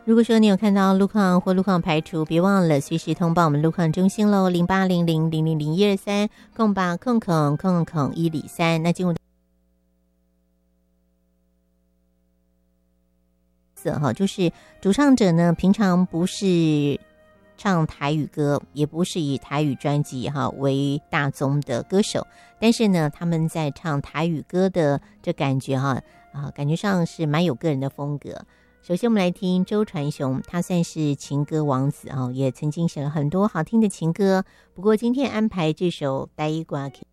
如果说你有看到路况或路况排除，别忘了随时通报我们路况中心喽，0800000123空8空103。那进入就是主唱者呢，平常不是唱台语歌，也不是以台语专辑为大宗的歌手，但是呢，他们在唱台语歌的这感觉感觉上是蛮有个人的风格。首先我们来听周传雄，他算是情歌王子也曾经写了很多好听的情歌，不过今天安排这首《台语歌曲》